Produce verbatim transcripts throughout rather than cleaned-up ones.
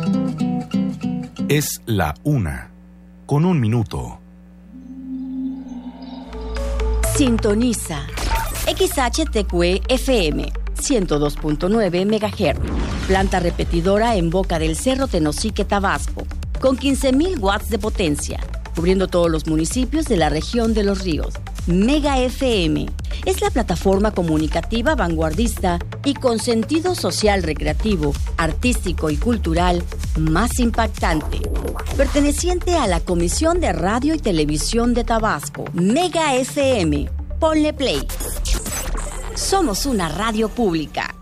Es la una, con un minuto. Sintoniza X H T Q F M ciento dos punto nueve megahertz, planta repetidora en Boca del Cerro, Tenosique, Tabasco, con quince mil watts de potencia, cubriendo todos los municipios de la región de Los Ríos. Mega F M es la plataforma comunicativa vanguardista y con sentido social, recreativo, artístico y cultural más impactante, perteneciente a la Comisión de Radio y Televisión de Tabasco. Mega F M, ponle play. Somos una radio pública.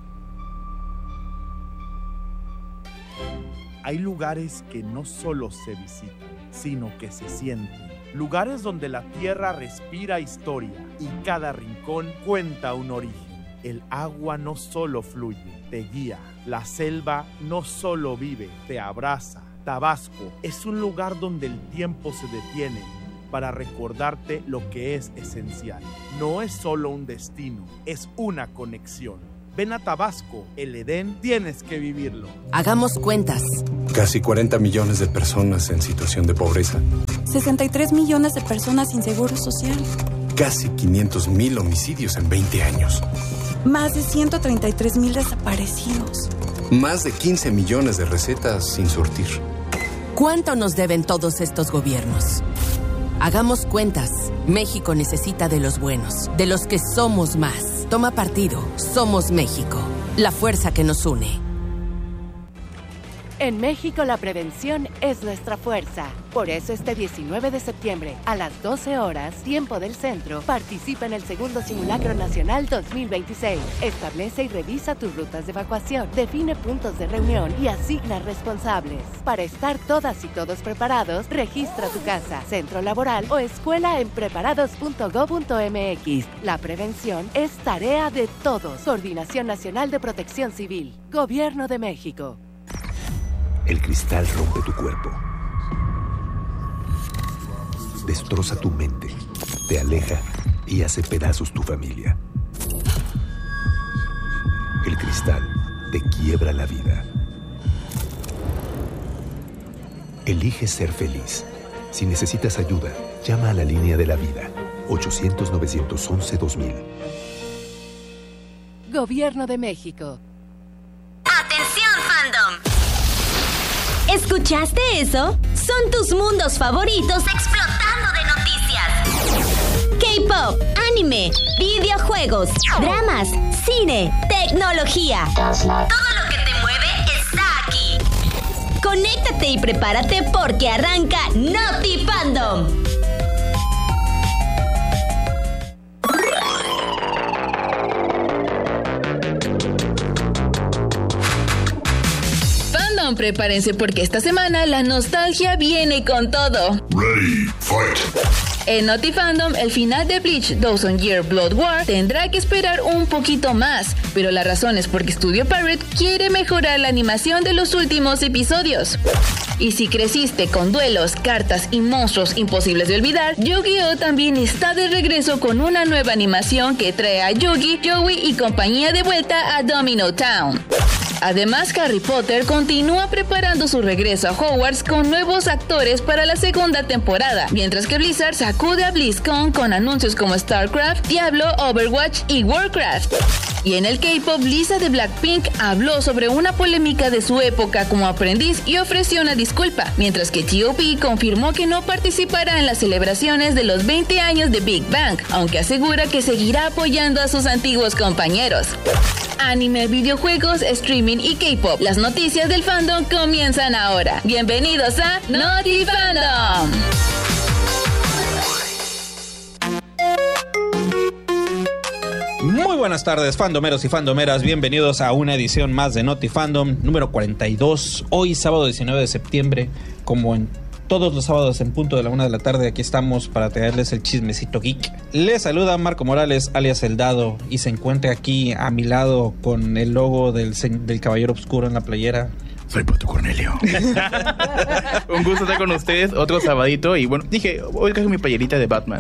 Hay lugares que no solo se visitan, sino que se sienten. Lugares donde la tierra respira historia y cada rincón cuenta un origen. El agua no solo fluye, te guía. La selva no solo vive, te abraza. Tabasco es un lugar donde el tiempo se detiene para recordarte lo que es esencial. No es solo un destino, es una conexión. Ven a Tabasco, el Edén, tienes que vivirlo. Hagamos cuentas. Casi cuarenta millones de personas en situación de pobreza. sesenta y tres millones de personas sin seguro social. Casi quinientos mil homicidios en veinte años. Más de ciento treinta y tres mil desaparecidos. Más de quince millones de recetas sin surtir. ¿Cuánto nos deben todos estos gobiernos? Hagamos cuentas. México necesita de los buenos, de los que somos más. Toma partido. Somos México. La fuerza que nos une. En México la prevención es nuestra fuerza. Por eso este diecinueve de septiembre, a las doce horas, tiempo del centro, participa en el segundo Simulacro Nacional dos mil veintiséis. Establece y revisa tus rutas de evacuación, define puntos de reunión y asigna responsables. Para estar todas y todos preparados, registra tu casa, centro laboral o escuela en preparados punto gob punto eme equis. La prevención es tarea de todos. Coordinación Nacional de Protección Civil. Gobierno de México. El cristal rompe tu cuerpo. Destroza tu mente, te aleja y hace pedazos tu familia. El cristal te quiebra la vida. Elige ser feliz. Si necesitas ayuda, llama a la línea de la vida. ochocientos, novecientos once, dos mil. Gobierno de México. ¡Atención, fandom! ¿Escuchaste eso? Son tus mundos favoritos explotando de noticias. K-pop, anime, videojuegos, dramas, cine, tecnología. Todo lo que te mueve está aquí. Conéctate y prepárate porque arranca NotiFandom. Prepárense porque esta semana la nostalgia viene con todo. Ready, fight. En NotiFandom, el final de Bleach Thousand Year Blood War tendrá que esperar un poquito más, pero la razón es porque Studio Pirate quiere mejorar la animación de los últimos episodios. Y si creciste con duelos, cartas y monstruos imposibles de olvidar, Yu-Gi-Oh! También está de regreso con una nueva animación que trae a Yugi, Joey y compañía de vuelta a Domino Town. Además, Harry Potter continúa preparando su regreso a Hogwarts con nuevos actores para la segunda temporada, mientras que Blizzard sacude a BlizzCon con anuncios como StarCraft, Diablo, Overwatch y Warcraft. Y en el K-pop, Lisa de Blackpink habló sobre una polémica de su época como aprendiz y ofreció una disculpa, mientras que T O P confirmó que no participará en las celebraciones de los veinte años de Big Bang, aunque asegura que seguirá apoyando a sus antiguos compañeros. Anime, videojuegos, streaming y K-pop. Las noticias del fandom comienzan ahora. Bienvenidos a NotiFandom. Muy buenas tardes, fandomeros y fandomeras. Bienvenidos a una edición más de NotiFandom número cuarenta y dos. Hoy, sábado diecinueve de septiembre, como en todos los sábados en punto de la una de la tarde, aquí estamos para traerles el chismecito geek. Les saluda Marco Morales, alias El Dado, y se encuentra aquí a mi lado con el logo del, del Caballero Oscuro en la playera. Soy Pato Cornelio. Un gusto estar con ustedes, otro sabadito. Y bueno, dije, hoy traje mi playerita de Batman.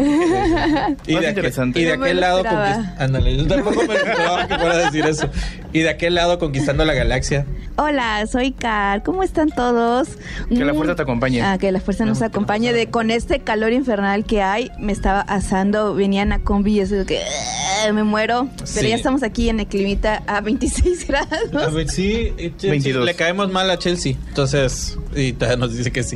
Y de, interesante. Aquel, y de aquel lado conquist... Ándale, yo tampoco me esperaba que fuera a decir eso. Y de aquel lado conquistando la galaxia. Hola, soy Car. ¿Cómo están todos? Que la fuerza te acompañe. Ah, que la fuerza nos acompañe. De con este calor infernal que hay, me estaba asando, venían a combi y eso que uh, me muero. Pero Sí. ya estamos aquí en el climita a veintiséis grados. A ver, sí, Chelsea, veintidós. le caemos mal a Chelsea. Entonces, y todavía nos dice que sí.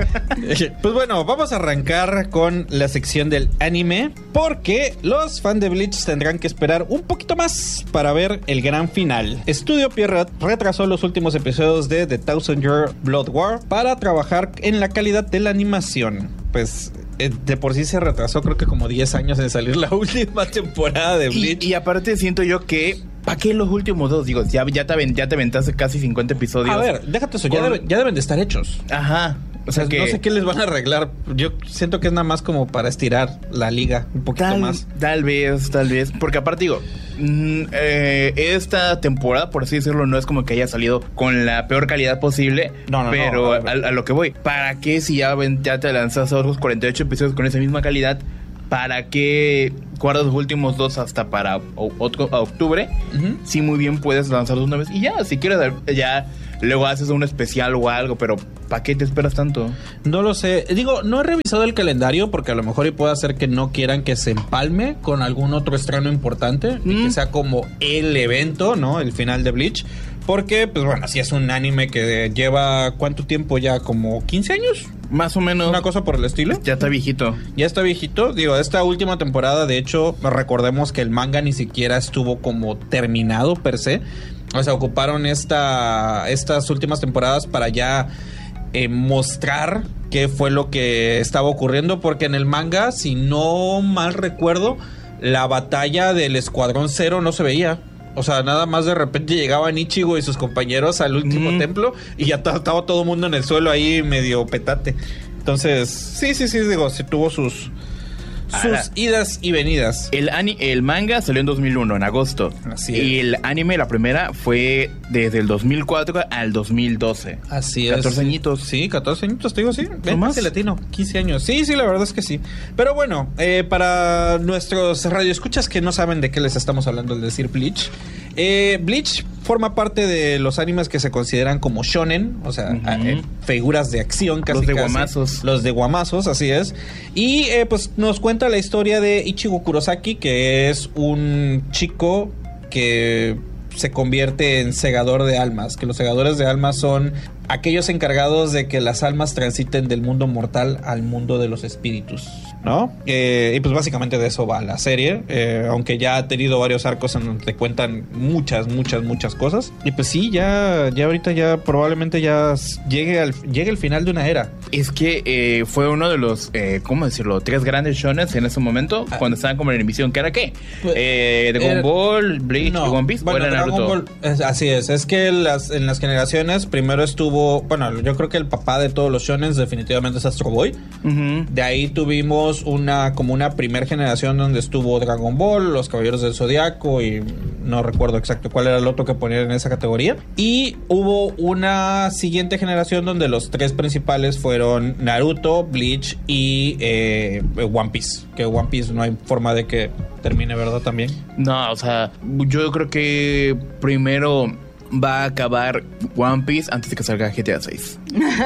Pues bueno, vamos a arrancar con la sección del anime, porque los fans de Bleach tendrán que esperar un poquito más para ver el gran final. Studio Pierrot retrasó los últimos episodios de The Thousand Year Blood War para trabajar en la calidad de la animación. Pues eh, de por sí se retrasó creo que como diez años en salir la última temporada de Bleach. Y, y aparte siento yo que ¿para qué los últimos dos? Digo, ya, ya, te, aven- ya te aventaste casi cincuenta episodios. A ver, déjate eso, ya, Con- deben, ya deben de estar hechos. Ajá. O sea Pues que no sé qué les van a arreglar. Yo siento que es nada más como para estirar la liga un poquito tal, más. tal vez, tal vez. Porque aparte digo, mm, eh, esta temporada, por así decirlo, no es como que haya salido con la peor calidad posible. No, no, pero no. A, a lo que voy. ¿Para qué si ya, ven- ya te lanzas a otros cuarenta y ocho episodios con esa misma calidad? ¿Para qué guardas los últimos dos hasta para o- otro, a octubre? Uh-huh. Sí, muy bien puedes lanzarlos una vez. Y ya, si quieres, ya luego haces un especial o algo. Pero ¿para qué te esperas tanto? No lo sé. Digo, no he revisado el calendario porque a lo mejor y puede ser que no quieran que se empalme con algún otro estreno importante Mm. y que sea como el evento, ¿no? El final de Bleach. Porque, pues bueno, si es un anime que lleva ¿cuánto tiempo ya? ¿Como quince años? Más o menos. Una cosa por el estilo. Ya está viejito. Ya está viejito. Digo, esta última temporada, de hecho, recordemos que el manga ni siquiera estuvo como terminado per se. O sea, ocuparon esta, estas últimas temporadas para ya eh, mostrar qué fue lo que estaba ocurriendo. Porque en el manga, si no mal recuerdo, la batalla del Escuadrón Cero no se veía. O sea, nada más de repente llegaban Ichigo y sus compañeros al último Mm. templo y ya t- estaba todo el mundo en el suelo ahí medio petate. Entonces, sí, sí, sí, digo, sí tuvo sus, sus Ahora, idas y venidas. El, ani- el manga salió en dos mil uno, en agosto. Así Y es. el anime, la primera, fue desde el dos mil cuatro al dos mil doce. Así es. catorce añitos. Sí, catorce añitos, te digo, sí. ¿No más? Casi latino, quince años. Sí, sí, la verdad es que sí. Pero bueno, eh, para nuestros radioescuchas que no saben de qué les estamos hablando al decir Bleach, eh, Bleach forma parte de los animes que se consideran como shonen, o sea, Ujú. eh, figuras de acción casi Los de casi. guamazos. Los de guamazos, así es. Y eh, pues nos cuenta la historia de Ichigo Kurosaki, que es un chico que se convierte en segador de almas, que los segadores de almas son aquellos encargados de que las almas transiten del mundo mortal al mundo de los espíritus, ¿no? Eh, y pues básicamente de eso va la serie, eh, aunque ya ha tenido varios arcos en donde te cuentan muchas, muchas, muchas cosas. Y pues sí, ya, ya ahorita ya probablemente ya llegue, al, llegue el final de una era. Es que eh, fue uno de los, eh, ¿cómo decirlo? Tres grandes shonens en ese momento, Ah. cuando estaban como en emisión. ¿Qué era qué? Pues, eh, Dragon era- Ball, Bleach, No, One Piece, bueno, o era Dragon Naruto. Ball, es- así es, es que las, en las generaciones primero estuvo, bueno, yo creo que el papá de todos los shonens definitivamente es Astro Boy. Ujú. De ahí tuvimos una como una primer generación donde estuvo Dragon Ball, los Caballeros del Zodiaco y no recuerdo exacto cuál era el otro que ponían en esa categoría. Y hubo una siguiente generación donde los tres principales fueron Naruto, Bleach y eh, One Piece. Que One Piece no hay forma de que termine, ¿verdad? También. No, o sea, yo creo que primero va a acabar One Piece antes de que salga G T A seis.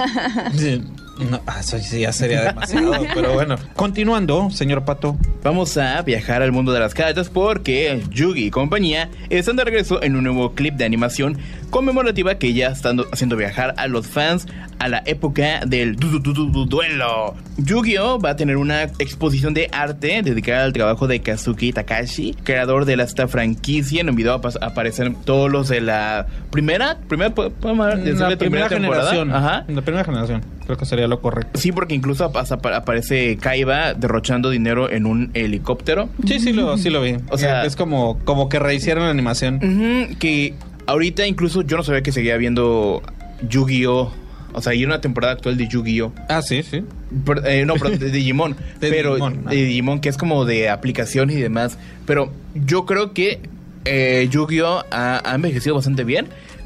Sí. No, ah, eso sí ya sería demasiado, pero bueno. Continuando, señor Pato. Vamos a viajar al mundo de las cartas porque Yugi y compañía están de regreso en un nuevo clip de animación conmemorativa que ya están haciendo viajar a los fans a la época del du- du- du- du- duelo. Yu-Gi-Oh! Va a tener una exposición de arte dedicada al trabajo de Kazuki Takashi, creador de esta franquicia. En un video pas- aparecen todos los de la primera, primera, ¿podemos decirle La primera temporada? generación. Ajá. La primera generación. Creo que sería lo correcto. Sí, porque incluso ap- apa- aparece Kaiba derrochando dinero en un helicóptero. Sí, sí lo, sí lo vi. O sea, es como, como que rehicieron la animación. Ujú, que ahorita incluso yo no sabía que seguía viendo Yu-Gi-Oh! O sea, hay una temporada actual de Yu-Gi-Oh! Ah, sí, sí. Pero, eh, no, pero de Digimon. De pero Digimon, ah. de Digimon, que es como de aplicación y demás. Pero yo creo que eh, Yu-Gi-Oh! Ha, ha envejecido bastante bien.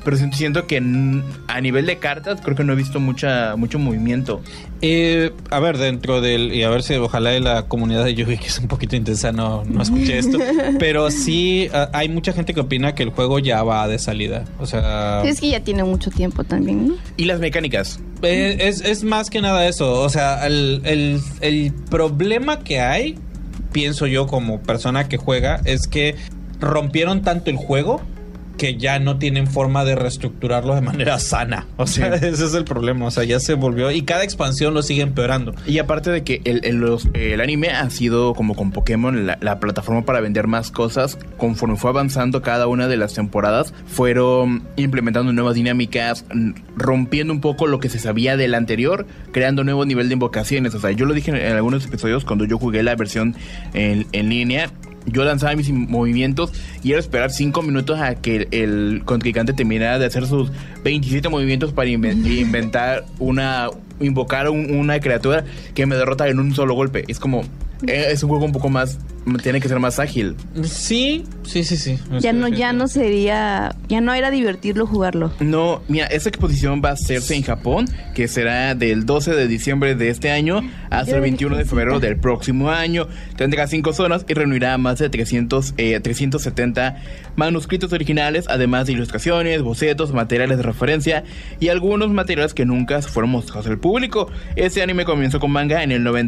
pero siento, siento que a nivel de cartas creo que no he visto mucha mucho movimiento. Eh, a ver, dentro del... Y a ver si ojalá de la comunidad de Yugi, que es un poquito intensa, no, no escuché esto. Pero sí, uh, hay mucha gente que opina que el juego ya va de salida. O sea... Sí, es que ya tiene mucho tiempo también, ¿no? ¿Y las mecánicas? Eh, es, es más que nada eso. O sea, el, el, el problema que hay, pienso yo como persona que juega, es que rompieron tanto el juego que ya no tienen forma de reestructurarlo de manera sana. O sea, sí. Ese es el problema. O sea, ya se volvió... Y cada expansión lo sigue empeorando. Y aparte de que el, el, los, el anime ha sido como con Pokémon la, la plataforma para vender más cosas. Conforme fue avanzando cada una de las temporadas, fueron implementando nuevas dinámicas, rompiendo un poco lo que se sabía del anterior, creando nuevo nivel de invocaciones. O sea, yo lo dije en, en algunos episodios cuando yo jugué la versión en, en línea. Yo lanzaba mis movimientos y era esperar cinco minutos a que el contrincante terminara de hacer sus veintisiete movimientos para inventar una... invocar un, una criatura que me derrota en un solo golpe. Es como... Es un juego un poco más... Tiene que ser más ágil. Sí, sí, sí, sí. Ya no, ya no sería... Ya no era divertirlo jugarlo. No, mira, esta exposición va a hacerse en Japón, que será del doce de diciembre de este año hasta el veintiuno de febrero del próximo año. Tendrá cinco zonas y reunirá más de trescientos, eh, trescientos setenta manuscritos originales, además de ilustraciones, bocetos, materiales de referencia y algunos materiales que nunca fueron mostrados al público. Este anime comenzó con manga en el noventa